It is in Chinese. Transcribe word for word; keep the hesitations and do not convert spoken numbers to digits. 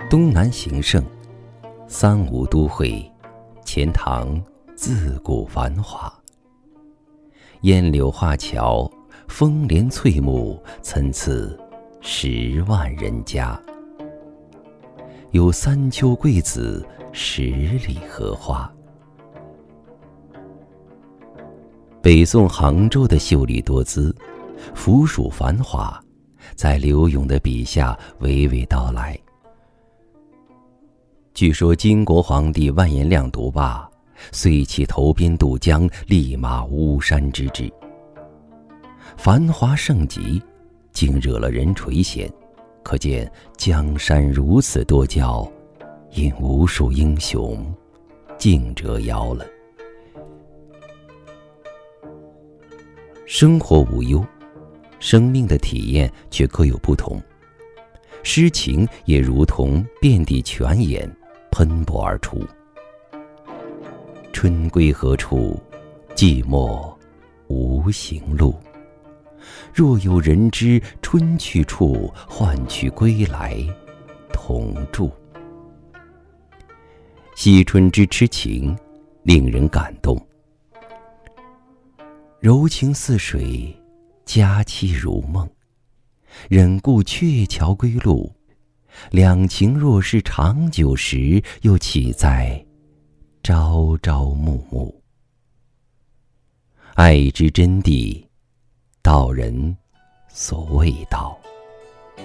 东南形胜，三吴都会，钱塘自古繁华。烟柳画桥，风帘翠幕，参差十万人家。有三秋桂子，十里荷花。北宋杭州的秀丽多姿，府属繁华，在柳永的笔下娓娓道来。据说金国皇帝完颜亮读罢，遂起投鞭渡江，立马巫山之志。繁华盛极，竟惹了人垂涎，可见江山如此多娇，因无数英雄竞折腰了。生活无忧，生命的体验却各有不同。诗情也如同遍地泉眼，喷薄而出。春归何处？寂寞无行路。若有人知春去处，换取归来同住。惜春之痴情，令人感动。柔情似水，佳期如梦。忍顾鹊桥归路，两情若是长久时，又岂在朝朝暮暮。爱之真谛，道人所谓道。